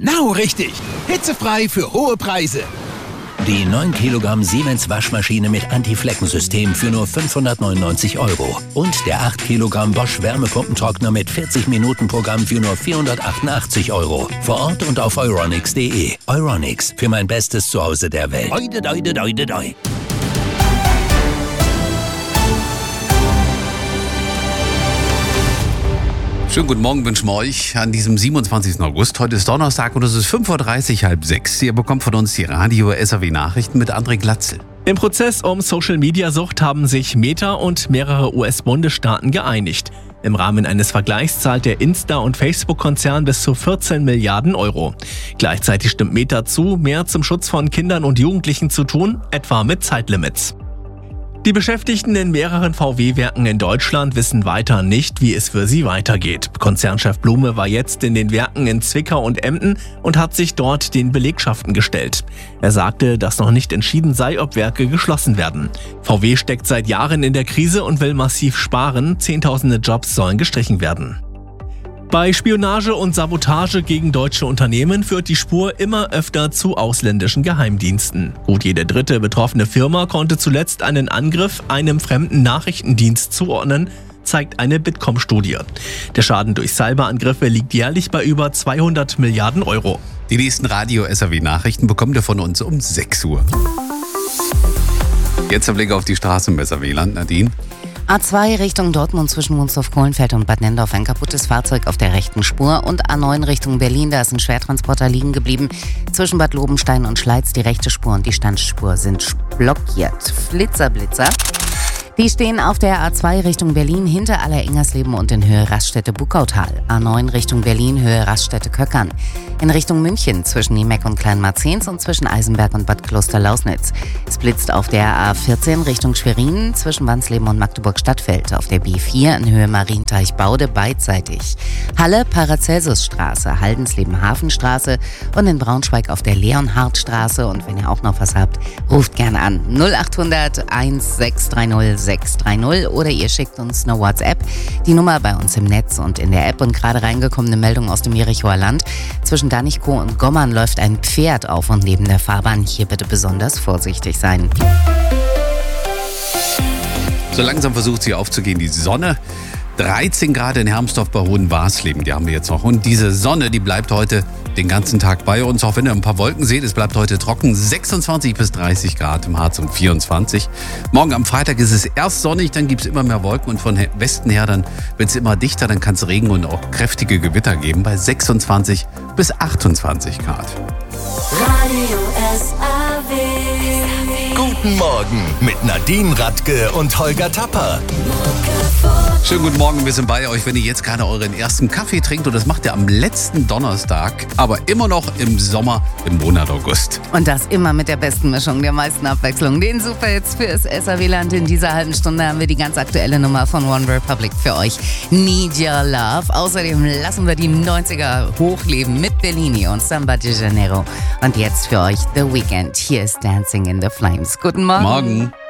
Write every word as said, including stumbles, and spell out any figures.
Genau richtig. Hitzefrei für hohe Preise. Die neun Kilogramm Siemens Waschmaschine mit Anti-Flecken-System für nur fünfhundertneunundneunzig Euro. Und der acht Kilogramm Bosch Wärmepumpentrockner mit vierzig Minuten Programm für nur vierhundertachtundachtzig Euro. Vor Ort und auf euronics punkt de. Euronics, für mein bestes Zuhause der Welt. Doi, doi, doi, doi, doi. Schönen guten Morgen wünschen wir euch an diesem siebenundzwanzigsten August. Heute ist Donnerstag und es ist fünf Uhr dreißig, halb sechs. Ihr bekommt von uns die Radio-S A W-Nachrichten mit André Glatzel. Im Prozess um Social-Media-Sucht haben sich Meta und mehrere U S-Bundesstaaten geeinigt. Im Rahmen eines Vergleichs zahlt der Insta- und Facebook-Konzern bis zu vierzehn Milliarden Euro. Gleichzeitig stimmt Meta zu, mehr zum Schutz von Kindern und Jugendlichen zu tun, etwa mit Zeitlimits. Die Beschäftigten in mehreren V W-Werken in Deutschland wissen weiter nicht, wie es für sie weitergeht. Konzernchef Blume war jetzt in den Werken in Zwickau und Emden und hat sich dort den Belegschaften gestellt. Er sagte, dass noch nicht entschieden sei, ob Werke geschlossen werden. V W steckt seit Jahren in der Krise und will massiv sparen. Zehntausende Jobs sollen gestrichen werden. Bei Spionage und Sabotage gegen deutsche Unternehmen führt die Spur immer öfter zu ausländischen Geheimdiensten. Gut jede dritte betroffene Firma konnte zuletzt einen Angriff einem fremden Nachrichtendienst zuordnen, zeigt eine Bitkom-Studie. Der Schaden durch Cyberangriffe liegt jährlich bei über zweihundert Milliarden Euro. Die nächsten Radio-S A W-Nachrichten bekommt ihr von uns um sechs Uhr. Jetzt der Blick auf die Straße im S A W-Land, Nadine. A zwei Richtung Dortmund zwischen Wunstorf-Kohlenfeld und Bad Nendorf ein kaputtes Fahrzeug auf der rechten Spur und A neun Richtung Berlin, da ist ein Schwertransporter liegen geblieben. Zwischen Bad Lobenstein und Schleiz die rechte Spur und die Standspur sind blockiert. Flitzer, Blitzer. Die stehen auf der A zwei Richtung Berlin hinter Aller-Ingersleben und in Höhe Raststätte-Bukautal. A neun Richtung Berlin, Höhe Raststätte-Köckern. In Richtung München zwischen Niemeck und Kleinmarzens und zwischen Eisenberg und Bad Kloster-Lausnitz. Es blitzt auf der A vierzehn Richtung Schwerin zwischen Wansleben und Magdeburg-Stadtfeld. Auf der B vier in Höhe Marienteich-Baude beidseitig. Halle, Paracelsusstraße, Haldensleben-Hafenstraße und in Braunschweig auf der Leonhardtstraße. Und wenn ihr auch noch was habt, ruft gerne an null acht hundert eins sechs drei null sechs drei null oder ihr schickt uns eine WhatsApp. Die Nummer bei uns im Netz und in der App und gerade reingekommene Meldung aus dem Jerichoer Land. Zwischen Danichkow und Gommern läuft ein Pferd auf und neben der Fahrbahn. Hier bitte besonders vorsichtig sein. So langsam versucht sie aufzugehen, die Sonne. dreizehn Grad in Hermsdorf bei Hohenwarsleben, die haben wir jetzt noch. Und diese Sonne, die bleibt heute den ganzen Tag bei uns, auch wenn ihr ein paar Wolken seht. Es bleibt heute trocken, sechsundzwanzig bis dreißig Grad im Harz und vierundzwanzig. Morgen am Freitag ist es erst sonnig, dann gibt es immer mehr Wolken und von Westen her, dann wird es immer dichter, dann kann es Regen und auch kräftige Gewitter geben bei sechsundzwanzig bis achtundzwanzig Grad. Radio S A W. Guten Morgen mit Nadine Radke und Holger Tapper. Schönen guten Morgen, wir sind bei euch, wenn ihr jetzt gerade euren ersten Kaffee trinkt. Und das macht ihr am letzten Donnerstag, aber immer noch im Sommer, im Monat August. Und das immer mit der besten Mischung, der meisten Abwechslung. Den Superhits fürs S A W-Land. In dieser halben Stunde haben wir die ganz aktuelle Nummer von One Republic für euch. Need Your Love. Außerdem lassen wir die neunziger hochleben mit Bellini und Samba de Janeiro. Und jetzt für euch The Weeknd. Hier ist Dancing in the Flames. Guten Morgen. Morgen.